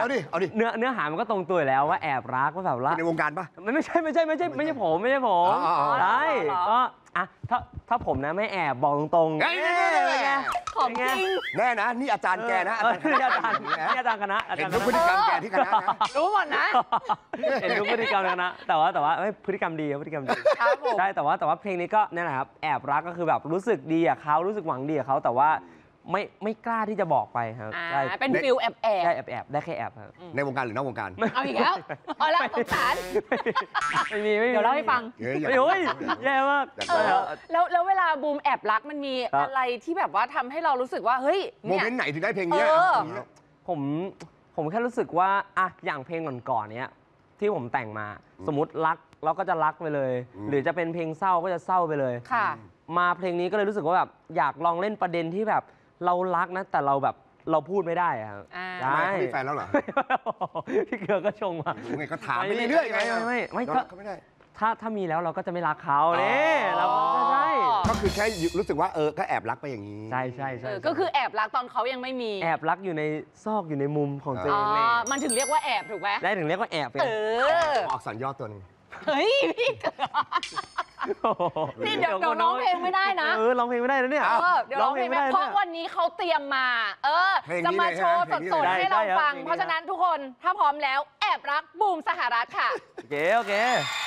เอาดิเนื้อหามันก็ตรงตัวแล้วว่าแอบรักว่าแบบว่าในวงการปะไม่ใช่ผมใช่ก็อ่ะถ้าผมนะไม่แอบบอกตรงๆของจริงแน่นะนี่อาจารย์แกนะอาจารย์คณะอาจารย์คณะเห็นทุกพฤติกรรมแกที่คณะนะรู้หมดนะเห็นทุกพฤติกรรมคณะแต่ว่าพฤติกรรมดีใช่แต่ว่าเพลงนี้ก็นี่แหละครับแอบรักก็คือแบบรู้สึกดีกับเขารู้สึกหวังดีกับเขาแต่ว่าไม่กล้าที่จะบอกไปครับใช่เป็นฟิลแอบใช่แอบได้แค่แอบครับในวงการหรือนอกวงการเอาอีกแล้วเอาแล้วสงสารไม่มีเดี๋ยวเล่าให้ฟังโอ้ยแย่มากแล้วเวลาบูมแอบรักมันมีอะไรที่แบบว่าทำให้เรารู้สึกว่าเฮ้ยโมเมนต์ไหนถึงได้เพลงนี้ผมแค่รู้สึกว่าอะอย่างเพลงก่อนๆเนี้ยที่ผมแต่งมาสมมติรักเราก็จะรักไปเลยหรือจะเป็นเพลงเศร้าก็จะเศร้าไปเลยมาเพลงนี้ก็เลยรู้สึกว่าแบบอยากลองเล่นประเด็นที่แบบเรารักนะแต่เราแบบเราพูดไม่ได้ครับใช่มีแฟนแล้วเหรอพี่เกือก็ชงมาไงก็ถามไปเรื่อยๆไงไม่ก็ไม่ได้ถ้ามีแล้วเราก็จะไม่รักเขาเนี่ยเราใช่ก็คือแค่รู้สึกว่าก็แอบรักไปอย่างนี้ใช่ก็คือแอบรักตอนเขายังไม่มีแอบรักอยู่ในซอกอยู่ในมุมของตัวเองมันถึงเรียกว่าแอบถูกไหมได้ถึงเรียกว่าแอบออกสัญย่อตัวนึงเฮ้ยพี่นี่เดี๋ยวร้องเพลงไม่ได้นะร้องเพลงไม่ได้นะเนี่ยเดี๋ยวร้องเพลงไม่ได้เพราะวันนี้เขาเตรียมมาจะมาโชว์สดๆให้เราฟังเพราะฉะนั้นทุกคนถ้าพร้อมแล้วแอบรักบูมสหรัฐค่ะโอเค